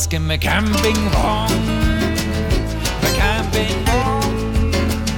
Med campingvogn, med campingvogn.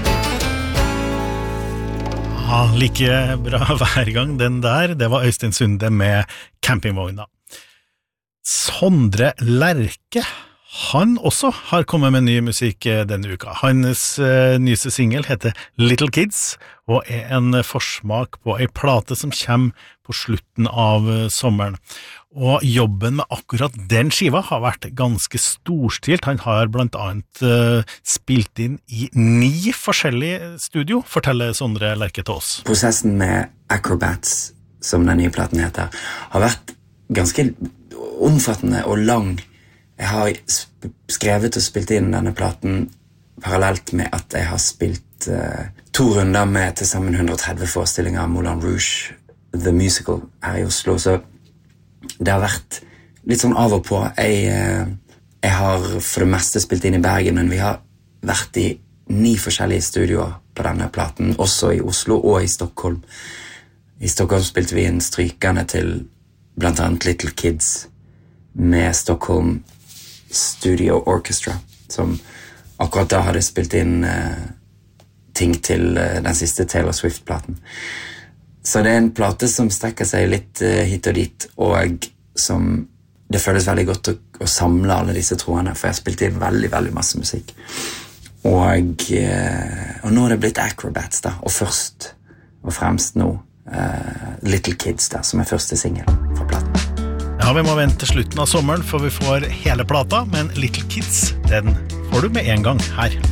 Ja, like bra hver gang den der. Det var Øystein Sunde med campingvogna. Sondre Lerche, han også har kommet med ny musikk denne uka. Hans nyeste single heter Little Kids, og en forsmak på en plate som kommer på slutten av sommeren. Og jobben med akkurat den skiva har vært ganske storstilt. Han har blant annet spilt inn i 9 forskjellige studio, forteller Sondre Lerche til oss. Prosessen med Acrobats, som den nye platen heter, har vært ganske omfattende og lang. Jeg har skrevet og spilt inn denne platen parallelt med at jeg har spilt 2 runder med til sammen 130 forestillinger av Moulin Rouge, The Musical, her i Oslo, så det har vært litt sånn av og på. Jeg har for det meste spilt inn i Bergen, men vi har vært i 9 forskjellige studioer på denne platen, også i Oslo og i Stockholm. I Stockholm spilte vi inn strykerne til blant annet Little Kids med Stockholm Studio Orchestra, som akkurat da hadde spilt inn ting til den siste Taylor Swift-platen. Så det en plate som strekker seg litt hit og dit, og som det føles veldig godt å samle alle disse trådene, for jeg har spilt inn veldig, veldig masse musikk. Og nå er det blitt Acrobats da, og først og fremst nå Little Kids da, som første single fra platen. Ja, vi må vente til slutten av sommeren, for vi får hele plata, men Little Kids, den får du med en gang her.